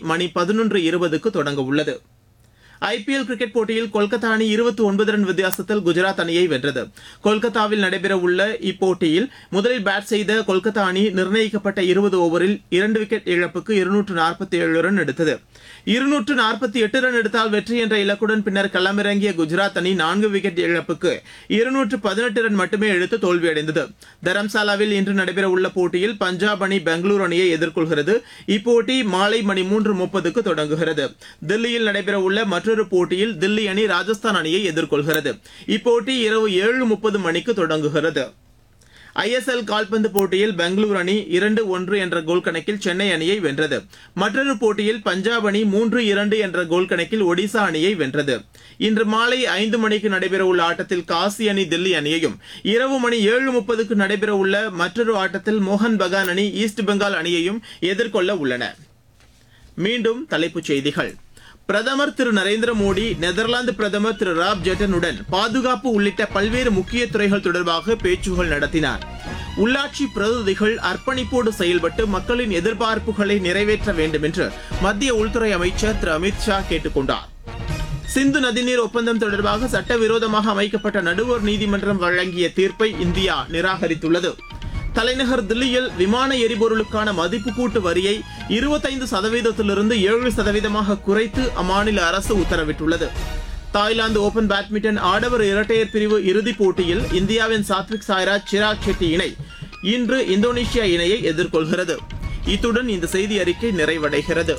மணி 11:20க்கு தொடங்க உள்ளது. IPL cricket போட்டியில் கொல்கத்தா அணி 29 ரன் வித்தியாசத்தில் குஜராத் அணியை வென்றது. கொல்கத்தாவில் நடைபெறவுள்ள இப்போட்டியில் முதலில் பேட் செய்த கொல்கத்தா அணி நிர்ணயிக்கப்பட்ட 20 ஓவரில் 2 விக்கெட் இழப்புக்கு 247 ரன் எடுத்தது. 248 ரன் எடுத்தால் வெற்றி என்ற இலக்குடன் பின்னர் களமிறங்கிய குஜராத் அணி 4 விக்கெட் இழப்புக்கு 218 ரன் மட்டுமே எடுத்து தோல்வியடைந்தது. தரம்சாலாவில் இன்று நடைபெறவுள்ள போட்டியில் பஞ்சாப் அணி பெங்களூரு அணியை எதிர்கொள்கிறது. இப்போட்டி மாலை மணி 3:30க்கு தொடங்குகிறது. தில்லியில் நடைபெறவுள்ள மற்றொரு போட்டியில் தில்லி அணி ராஜஸ்தான் அணியை எதிர்கொள்கிறது. இப்போட்டி இரவு 7:30 மணிக்கு தொடங்குகிறது. ஐஎஸ்எல் கால்பந்து போட்டியில் பெங்களூரு அணி 2-1 என்ற கோல் கணக்கில் சென்னை அணியை வென்றது. மற்றொரு போட்டியில் பஞ்சாப் அணி 3-2 என்ற கோல் கணக்கில் ஒடிசா அணியை வென்றது. இன்று மாலை 5 மணிக்கு நடைபெறவுள்ள ஆட்டத்தில் காசி அணி தில்லி அணியையும், இரவு மணி 7:30க்கு நடைபெறவுள்ள மற்றொரு ஆட்டத்தில் மோகன் பகான் அணி ஈஸ்ட் பெங்கால் அணியையும் எதிர்கொள்ள உள்ளன. மீண்டும் தலைப்புச் செய்திகள். பிரதமர் திரு நரேந்திர மோடி நெதர்லாந்து பிரதமர் திரு ராப் ஜெட்டனுடன் பாதுகாப்பு உள்ளிட்ட பல்வேறு முக்கிய துறைகள் தொடர்பாக பேச்சுகள் நடத்தினார். உள்ளாட்சி பிரதிநிதிகள் அர்ப்பணிப்போடு செயல்பட்டு மக்களின் எதிர்பார்ப்புகளை நிறைவேற்ற வேண்டும் என்று மத்திய உள்துறை அமைச்சர் திரு அமித் ஷா கேட்டுக் கொண்டார். சிந்து நதிநீர் ஒப்பந்தம் தொடர்பாக சட்டவிரோதமாக அமைக்கப்பட்ட நடுவர் நீதிமன்றம் வழங்கிய தீர்ப்பை இந்தியா நிராகரித்துள்ளது. தலைநகர் தில்லியில் விமான எரிபொருளுக்கான மதிப்பு கூட்டு வரியை 25%லிருந்து 7% குறைத்து அம்மாநில அரசு உத்தரவிட்டுள்ளது. தாய்லாந்து ஓபன் பேட்மிண்டன் ஆடவர் இரட்டையர் பிரிவு இறுதிப் போட்டியில் இந்தியாவின் சாத்விக் சாய்ராஜ் சிராக் ஷெட்டி இணை இன்று இந்தோனேஷியா இணையை எதிர்கொள்கிறது. இத்துடன் இந்த செய்தி அறிக்கை நிறைவடைகிறது.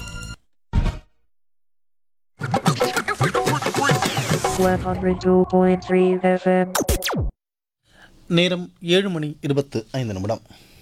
102.3 FM. நேரம் 7:25.